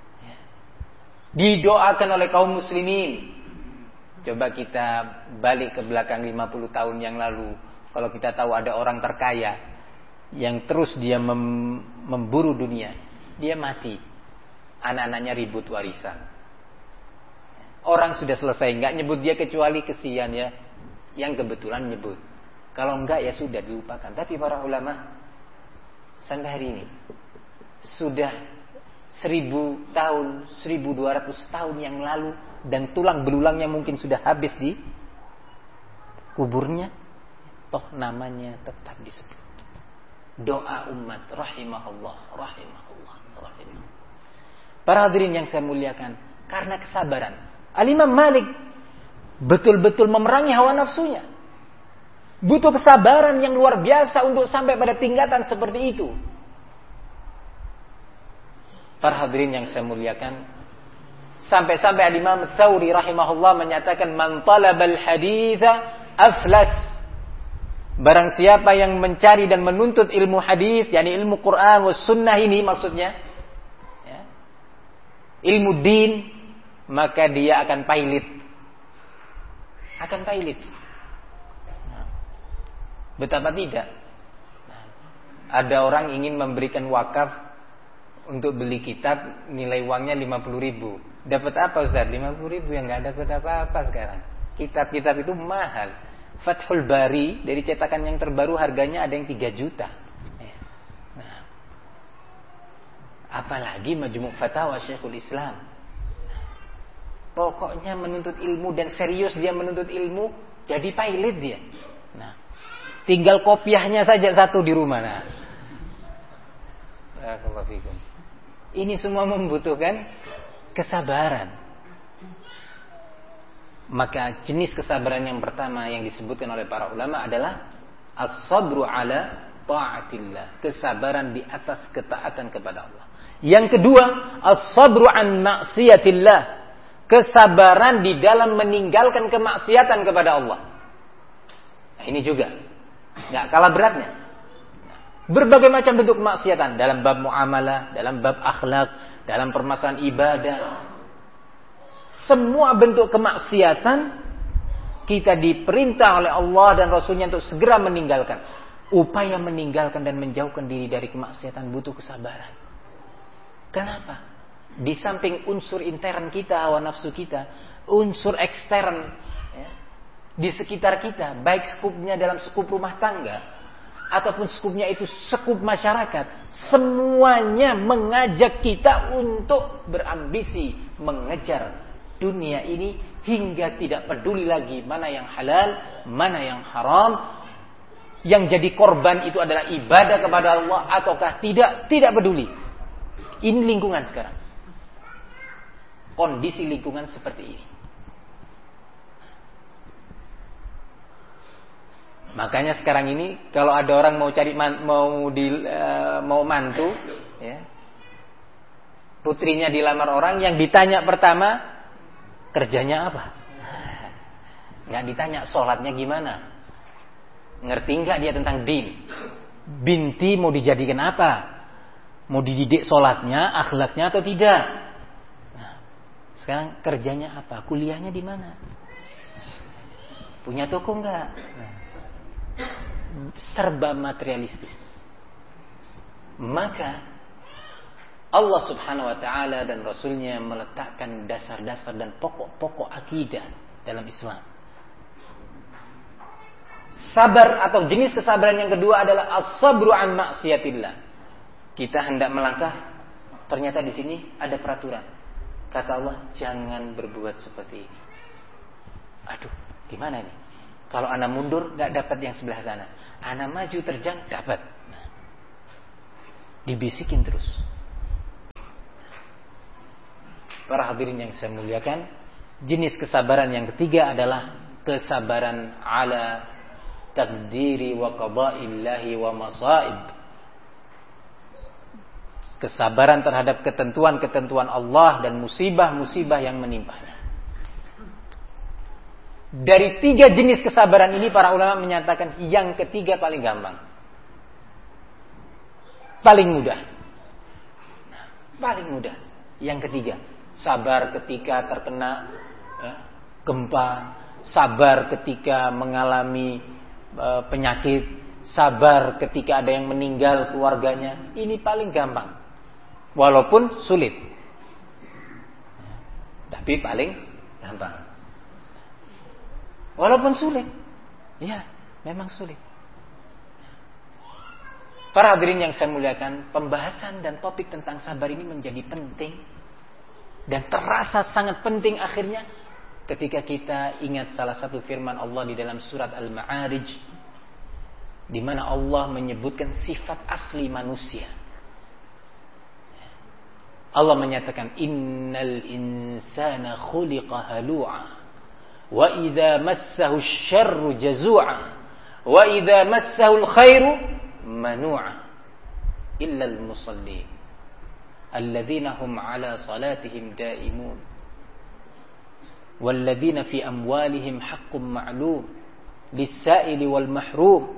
[SPEAKER 2] didoakan oleh kaum muslimin. Coba kita balik ke belakang 50 tahun yang lalu. Kalau kita tahu ada orang terkaya yang terus dia memburu dunia, dia mati, anak-anaknya ribut warisan. Orang sudah selesai, nggak nyebut dia kecuali kesian ya, yang kebetulan nyebut. Kalau enggak ya sudah dilupakan. Tapi para ulama sampai hari ini sudah 1000 tahun, 1200 tahun yang lalu, dan tulang belulangnya mungkin sudah habis di kuburnya, toh namanya tetap disebut. Doa umat rahimahullah, rahimahullah, rahimahullah. Para hadirin yang saya muliakan, karena kesabaran Al-Imam Malik betul-betul memerangi hawa nafsunya. Butuh kesabaran yang luar biasa untuk sampai pada tingkatan seperti itu. Para hadirin yang saya muliakan, sampai-sampai Al-Imam Tsauri rahimahullah menyatakan, man talabal haditha aflas. Barang siapa yang mencari dan menuntut ilmu hadis, yakni ilmu Quran was sunnah ini maksudnya, ya, ilmu din, maka dia akan pailit. Akan pailit. Betapa tidak. Ada orang ingin memberikan wakaf untuk beli kitab, nilai uangnya 50.000. Dapat apa Ustaz? 50.000 yang nggak dapat apa-apa sekarang. Kitab-kitab itu mahal. Fathul Bari dari cetakan yang terbaru harganya ada yang 3 juta. Nah, apalagi Majmu' Fatawa Syekhul Islam. Pokoknya menuntut ilmu dan serius dia menuntut ilmu, jadi pailit dia. Nah, tinggal kopiahnya saja satu di rumah. Nah, ini semua membutuhkan kesabaran. Maka jenis kesabaran yang pertama yang disebutkan oleh para ulama adalah as-sabru ala ta'atillah, kesabaran di atas ketaatan kepada Allah. Yang kedua, as-sabru an maksiatillah, kesabaran di dalam meninggalkan kemaksiatan kepada Allah. Nah, ini juga nggak kalah beratnya. Berbagai macam bentuk kemaksiatan dalam bab muamalah, dalam bab akhlak, dalam permasalahan ibadah. Semua bentuk kemaksiatan kita diperintah oleh Allah dan Rasulnya untuk segera meninggalkan. Upaya meninggalkan dan menjauhkan diri dari kemaksiatan butuh kesabaran. Kenapa? Di samping unsur intern kita, hawa nafsu kita, unsur ekstern ya, di sekitar kita, baik skupnya dalam skup rumah tangga ataupun skupnya itu skup masyarakat, semuanya mengajak kita untuk berambisi mengejar dunia ini hingga tidak peduli lagi mana yang halal, mana yang haram. Yang jadi korban itu adalah ibadah kepada Allah ataukah tidak peduli. Ini lingkungan sekarang. Kondisi lingkungan seperti ini. Makanya sekarang ini kalau ada orang mau cari mau mantu, ya, putrinya dilamar orang, yang ditanya pertama kerjanya apa? Nggak ditanya sholatnya gimana, ngerti nggak dia tentang din, binti mau dijadikan apa, mau dididik sholatnya, akhlaknya atau tidak. Nah, sekarang kerjanya apa, kuliahnya di mana, punya toko nggak? Nah, serba materialistis. Maka Allah subhanahu wa ta'ala dan Rasulnya meletakkan dasar-dasar dan pokok-pokok akidah dalam Islam. Sabar atau jenis kesabaran yang kedua adalah as-sabru an maksiatillah. Kita hendak melangkah, ternyata di sini ada peraturan. Kata Allah, jangan berbuat seperti ini. Aduh, gimana ini? Kalau anak mundur, gak dapat yang sebelah sana. Anak maju terjang, dapat. Nah, dibisikin terus. Para hadirin yang saya muliakan, Jenis kesabaran yang ketiga adalah kesabaran ala takdiri wa qada'illahi wa masaib. Kesabaran terhadap ketentuan-ketentuan Allah dan musibah-musibah yang menimpanya. Dari 3 jenis kesabaran ini para ulama menyatakan yang ketiga paling gampang. Paling mudah. Paling mudah. Yang ketiga, sabar ketika terkena gempa, sabar ketika mengalami penyakit, sabar ketika ada yang meninggal keluarganya. Ini paling gampang. Walaupun sulit. Tapi paling gampang. Walaupun sulit. Ya, memang sulit. Para hadirin yang saya muliakan, pembahasan dan topik tentang sabar ini menjadi penting dan terasa sangat penting akhirnya ketika kita ingat salah satu firman Allah di dalam surat Al-Ma'arij, di mana Allah menyebutkan sifat asli manusia. Allah menyatakan innal insana khuliqa halu'a wa idza massahu asy-syarru jazu'a wa idza massahu al-khairu manu'a illa al-musallin alladzina hum 'ala salatihim da'imun walladzina fi amwalihim haqqun ma'lum lis-sa'ili wal mahrum.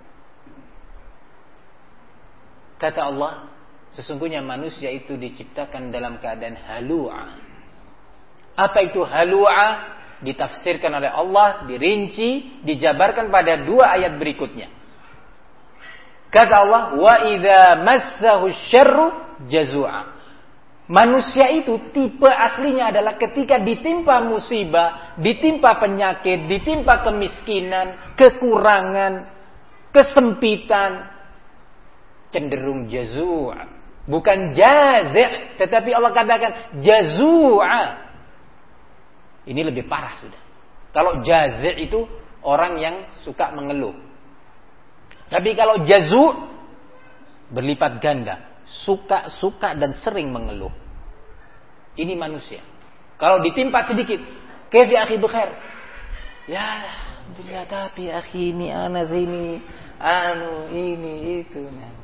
[SPEAKER 2] Kata Allah, sesungguhnya manusia itu diciptakan dalam keadaan halu'a. Apa itu halu'a? Ditafsirkan oleh Allah, dirinci, dijabarkan pada 2 ayat berikutnya. Kata Allah, wa idza massahu syarru jazu'a. Manusia itu tipe aslinya adalah ketika ditimpa musibah, ditimpa penyakit, ditimpa kemiskinan, kekurangan, kesempitan, cenderung jazu'a. Bukan jazi', tetapi Allah katakan jazu'a. Ini lebih parah sudah. Kalau jazi' itu orang yang suka mengeluh. Tapi kalau jazu' berlipat ganda, suka dan sering mengeluh. Ini manusia. Kalau ditimpa sedikit, kaifa ya akhi bikhair? Ya, alhamdulillah, tapi akhi ini ana sini, ini itu.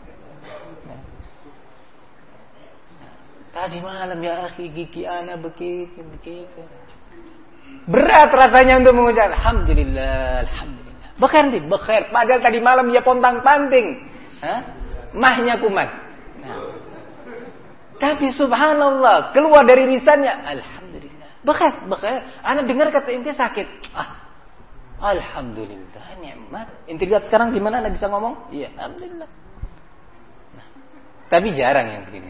[SPEAKER 2] Tadi malam ya akhi gigi ana begitu. Berat rasanya untuk mengucap alhamdulillah. Bekhair. Padahal tadi malam dia pontang-panting. Mahnya kumat. Tapi subhanallah, keluar dari lisannya alhamdulillah. Bekhair. Ana dengar kata inti sakit. Alhamdulillah, nikmat. Inti lihat sekarang gimana Anda bisa ngomong? Iya, alhamdulillah. Tapi jarang yang begini.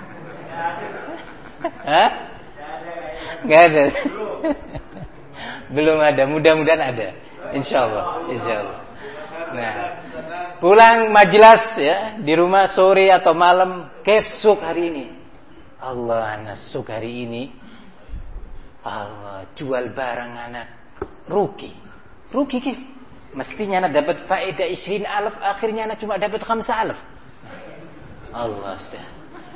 [SPEAKER 2] Nggak ada. Belum ada, mudah-mudahan ada. Insyaallah. Nah, pulang majelis ya, di rumah sore atau malam, kefsuk hari ini. Allah, nasuk hari ini. Allah, jual barang anak rugi kif. Mestinya anak dapat faedah 20,000, akhirnya anak cuma dapat 5,000. Allah sudah.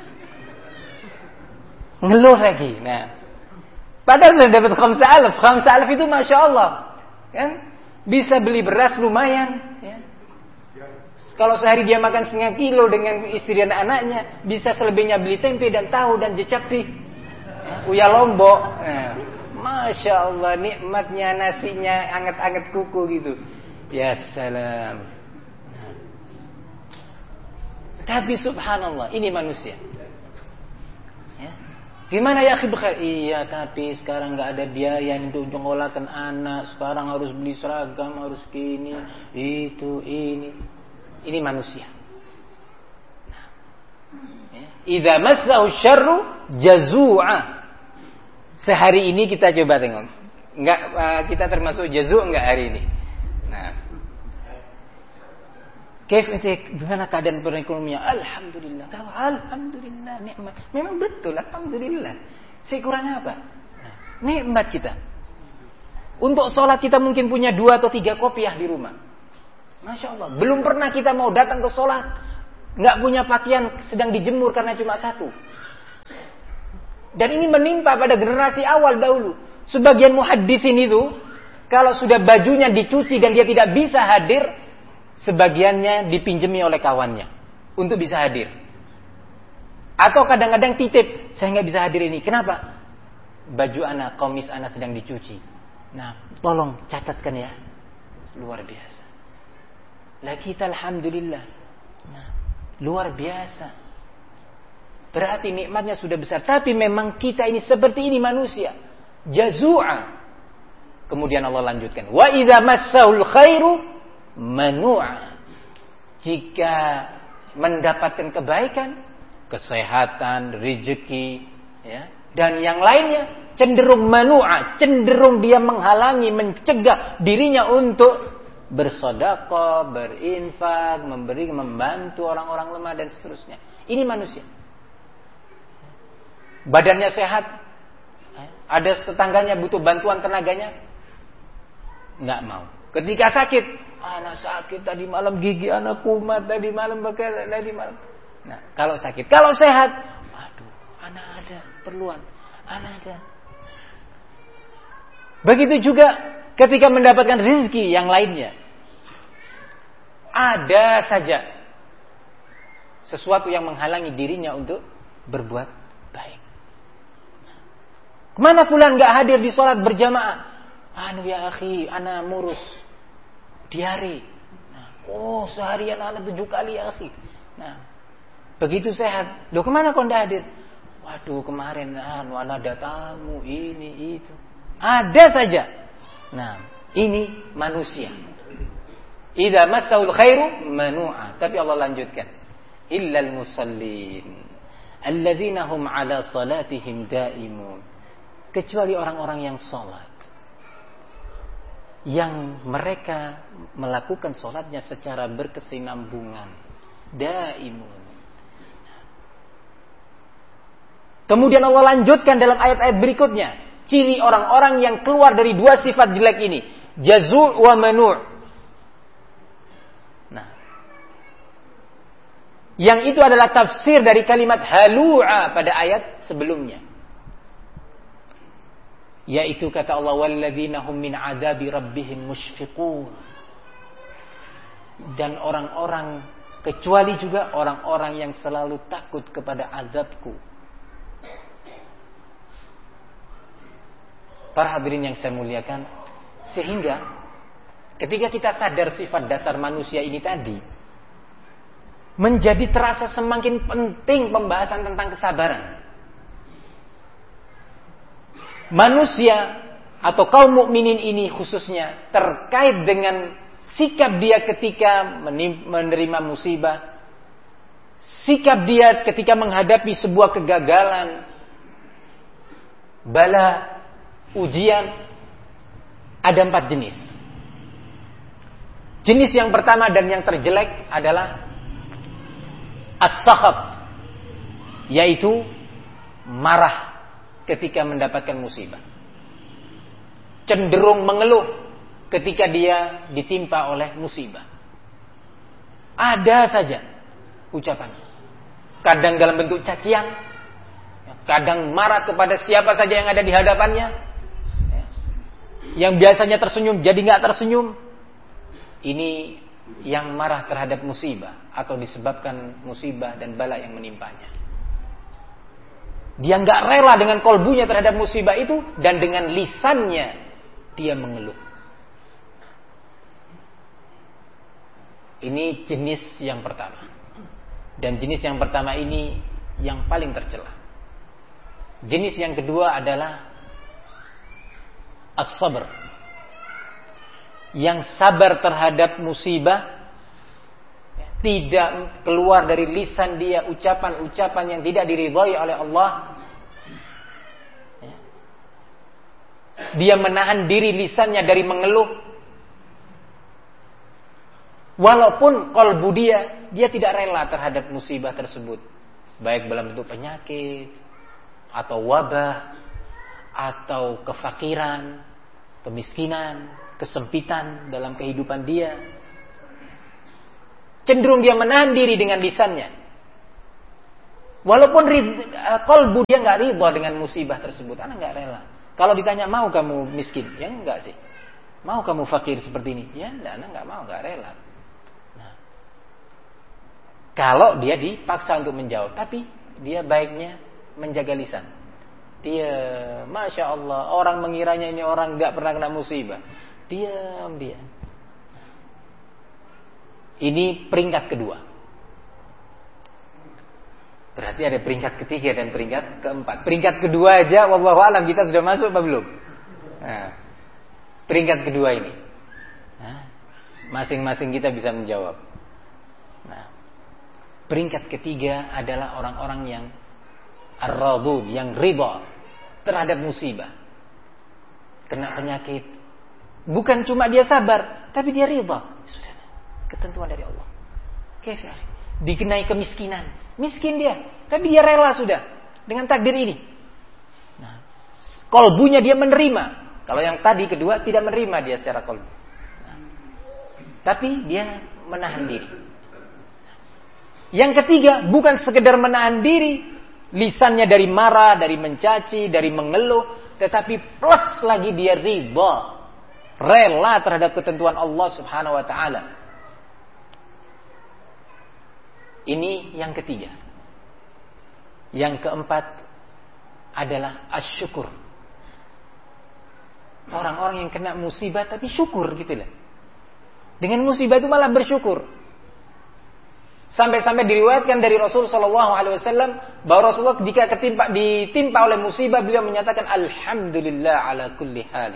[SPEAKER 2] Ngeluh lagi. Nah, padahal sudah dapat 5,000. 5,000 itu Masya Allah. Kan? Bisa beli beras lumayan. Ya. Kalau sehari dia makan 0,5 kilo dengan istri dan anaknya, bisa selebihnya beli tempe dan tahu dan jecapi. Uya lombok. Nah, Masya Allah, nikmatnya nasinya anget-anget kuku gitu. Ya salam. Nah. Tapi subhanallah, ini manusia. Gimana ya akhi bekhair? Iya, tapi sekarang nggak ada biaya untuk menyekolahkan anak. Sekarang harus beli seragam, harus gini, itu, ini. Ini manusia. Nah. Idza massahu syarru jazu'a. Sehari ini kita coba tengok. Enggak, kita termasuk jazu' enggak hari ini? Nah. Gimana keadaan perekonomian? Alhamdulillah. Kalau alhamdulillah nikmat. Memang betul alhamdulillah. Saya kurang apa? Nikmat kita. Untuk sholat kita mungkin punya 2 atau 3 kopiah di rumah. Masya Allah. Belum pernah kita mau datang ke sholat, nggak punya pakaian sedang dijemur karena cuma 1. Dan ini menimpa pada generasi awal dahulu.
[SPEAKER 1] Sebagian muhaddisin itu, kalau sudah bajunya dicuci dan dia tidak bisa hadir, sebagiannya dipinjemi oleh kawannya untuk bisa hadir. Atau kadang-kadang titip, saya nggak bisa hadir ini. Kenapa? Baju anak, komis anak sedang dicuci. Nah, tolong catatkan ya. Luar biasa. Lah kita alhamdulillah. Nah, luar biasa. Berarti nikmatnya sudah besar. Tapi memang kita ini seperti ini manusia. Jazu'a. Kemudian Allah lanjutkan. Wa idza massahul khairu manu'a. Jika mendapatkan kebaikan, kesehatan, rezeki, ya, dan yang lainnya, cenderung manu'a. Cenderung dia menghalangi, mencegah dirinya untuk bersedekah, berinfak, memberi, membantu orang-orang lemah dan seterusnya. Ini manusia. Badannya sehat, ada tetangganya butuh bantuan tenaganya, nggak mau. Ketika sakit, anak sakit tadi malam, gigi anak kumat tadi malam, tadi malam. Nah, kalau sakit, kalau sehat, aduh, anak ada perluan, anak ada. Begitu juga ketika mendapatkan rezeki yang lainnya, ada saja sesuatu yang menghalangi dirinya untuk berbuat baik. Kemana fulan nggak hadir di sholat berjamaah? Anu ya akhi, ana murus diare. Nah, oh seharian ana 7 kali ya akhi. Nah, begitu sehat, loh kemana kau nggak hadir? Waduh kemarin anu ana ada tamu ini itu. Ada saja. Nah, ini manusia. Idza massaul khairu manu'a. Tapi Allah lanjutkan, illal musallin alladzina hum ala salatihim daimun. Kecuali orang-orang yang sholat, yang mereka melakukan sholatnya secara berkesinambungan, daimun. Kemudian Allah lanjutkan dalam ayat-ayat berikutnya, ciri orang-orang yang keluar dari dua sifat jelek ini, jazu' wa manu'. Nah, yang itu adalah tafsir dari kalimat halu'a pada ayat sebelumnya. Yaitu kata Allah, walladzina hum min adabi rabbihim mushfiqun. Dan orang-orang, kecuali juga orang-orang yang selalu takut kepada azabku. Para hadirin yang saya muliakan, sehingga ketika kita sadar sifat dasar manusia ini tadi, menjadi terasa semakin penting pembahasan tentang kesabaran. Manusia atau kaum mukminin ini khususnya terkait dengan sikap dia ketika menerima musibah, sikap dia ketika menghadapi sebuah kegagalan, bala, ujian. Ada 4 jenis. Jenis yang pertama dan yang terjelek adalah as-sakhab, yaitu marah ketika mendapatkan musibah, cenderung mengeluh ketika dia ditimpa oleh musibah. Ada saja ucapan, kadang dalam bentuk cacian, kadang marah kepada siapa saja yang ada di hadapannya, yang biasanya tersenyum jadi nggak tersenyum. Ini yang marah terhadap musibah atau disebabkan musibah dan bala yang menimpanya. Dia nggak rela dengan kolbunya terhadap musibah itu, dan dengan lisannya dia mengeluh. Ini jenis yang pertama. Dan jenis yang pertama ini yang paling tercela. Jenis yang kedua adalah as-sabr. Yang sabar terhadap musibah, tidak keluar dari lisan dia ucapan-ucapan yang tidak diridhai oleh Allah. Dia menahan diri lisannya dari mengeluh. Walaupun kalbu dia tidak rela terhadap musibah tersebut. Baik dalam bentuk penyakit, atau wabah, atau kefakiran, kemiskinan, kesempitan dalam kehidupan dia. Cenderung dia menahan diri dengan lisannya. Walaupun kalbu dia nggak ridha dengan musibah tersebut, anak nggak rela. Kalau ditanya mau kamu miskin, ya enggak sih. Mau kamu fakir seperti ini, ya enggak mau, enggak rela. Nah, kalau dia dipaksa untuk menjawab, tapi dia baiknya menjaga lisan. Dia, masya Allah, orang mengiranya ini orang enggak pernah kena musibah. Diam dia. Ini peringkat kedua. Berarti ada peringkat ketiga dan peringkat keempat. Peringkat kedua aja, wallahu alam, kita sudah masuk apa belum? Nah, peringkat kedua ini, masing-masing kita bisa menjawab. Nah, peringkat ketiga adalah orang-orang yang ar-radud, yang ridha terhadap musibah. Kena penyakit, bukan cuma dia sabar, tapi dia ridha. Sudah, ketentuan dari Allah. Kafir. Dikenai kemiskinan, miskin dia, tapi dia rela sudah dengan takdir ini. Nah, kolbunya dia menerima. Kalau yang tadi kedua tidak menerima dia secara kolbu. Nah, tapi dia menahan diri. Yang ketiga bukan sekedar menahan diri, lisannya dari marah, dari mencaci, dari mengeluh, tetapi plus lagi dia ridha, rela terhadap ketentuan Allah Subhanahu wa taala. Ini yang ketiga. Yang keempat adalah asyukur. Orang-orang yang kena musibah tapi syukur gitu lah. Dengan musibah itu malah bersyukur. Sampai-sampai diriwayatkan dari Rasul sallallahu alaihi wasallam bahwa Rasulullah jika ditimpa oleh musibah beliau menyatakan alhamdulillah ala kulli hal.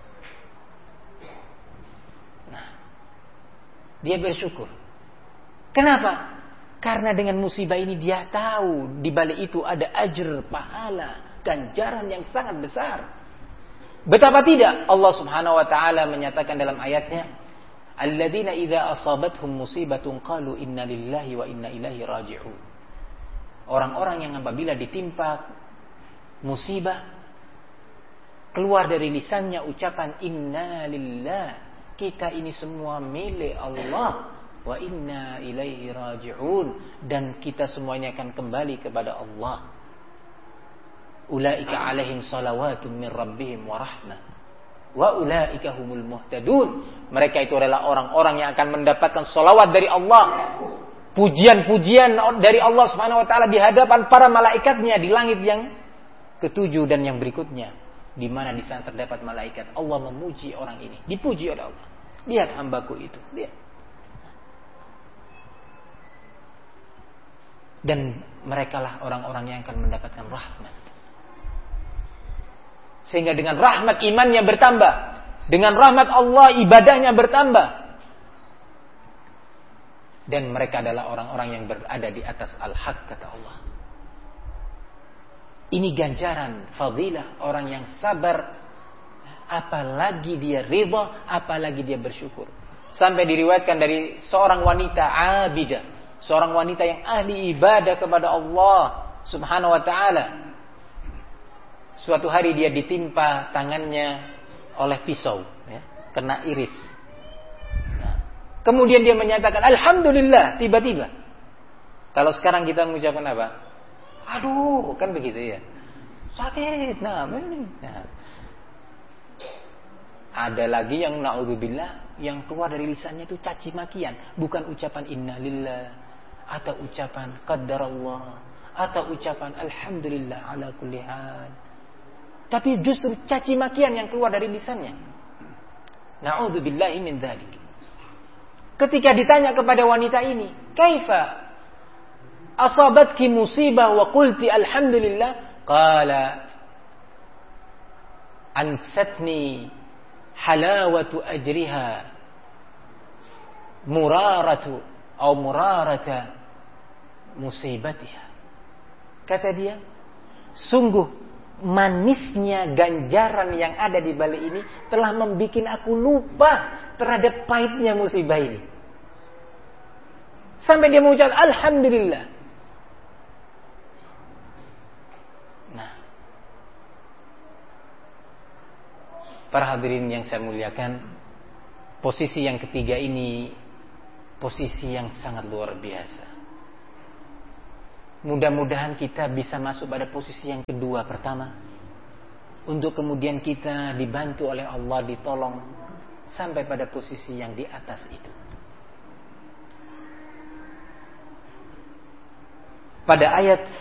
[SPEAKER 1] Nah, dia bersyukur. Kenapa? Karena dengan musibah ini dia tahu di balik itu ada ajr, pahala, ganjaran yang sangat besar. Betapa tidak Allah Subhanahu wa taala menyatakan dalam ayatnya, alladzina idza asabathum musibatun qalu inna lillahi wa inna ilaihi raji'un. Orang-orang yang apabila ditimpa musibah keluar dari lisannya ucapan inna lillah, kita ini semua milik Allah. Wa inna ilaihi raji'un, dan kita semuanya akan kembali kepada Allah. Ulaika alaihim salawatun min rabbihim wa rahmah wa ulaika humul muhtadun. Mereka itu adalah orang-orang yang akan mendapatkan salawat dari Allah, pujian-pujian dari Allah Subhanahu wa taala di hadapan para malaikatnya di langit yang ketujuh dan yang berikutnya, di mana di sana terdapat malaikat. Allah memuji orang ini, dipuji oleh Allah. Lihat hambaku itu, lihat. Dan merekalah orang-orang yang akan mendapatkan rahmat. Sehingga dengan rahmat imannya bertambah, dengan rahmat Allah ibadahnya bertambah. Dan mereka adalah orang-orang yang berada di atas al-haq, kata Allah. Ini ganjaran, fadilah orang yang sabar, apalagi dia ridha, apalagi dia bersyukur. Sampai diriwayatkan dari seorang wanita abidah, seorang wanita yang ahli ibadah kepada Allah Subhanahu wa ta'ala. Suatu hari dia ditimpa tangannya oleh pisau, ya, kena iris. Nah, kemudian dia menyatakan alhamdulillah, tiba-tiba. Kalau sekarang kita mengucapkan apa? Aduh, kan begitu ya. Sakit. Nah. Ada lagi yang na'udzubillah, yang keluar dari lisannya itu caci makian, bukan ucapan innalillah, atau ucapan qaddarallah, atau ucapan alhamdulillah ala kulli hal, tapi justru caci makian yang keluar dari lisannya. Na'udzubillahi min dzalik. Ketika ditanya kepada wanita ini, kaifa asabatki musibah wa qulti alhamdulillah, qala ansatni halawatu ajriha murarata musibatiha. Kata dia, sungguh manisnya ganjaran yang ada di balik ini telah membuat aku lupa terhadap pahitnya musibah ini. Sampai dia mengucapkan alhamdulillah. Nah, para hadirin yang saya muliakan, posisi yang ketiga ini posisi yang sangat luar biasa. Mudah-mudahan kita bisa masuk pada posisi yang kedua pertama.
[SPEAKER 2] untuk kemudian kita dibantu oleh Allah, ditolong sampai pada posisi yang di atas itu. Pada ayat